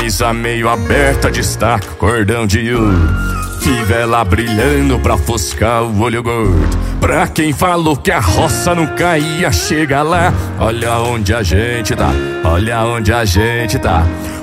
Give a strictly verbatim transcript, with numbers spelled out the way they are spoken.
Camisa meio aberta, destaca o cordão de ouro. Fivela brilhando pra ofuscar o olho gordo. Pra quem falou que a roça não caía, chega lá. Olha onde a gente tá, olha onde a gente tá.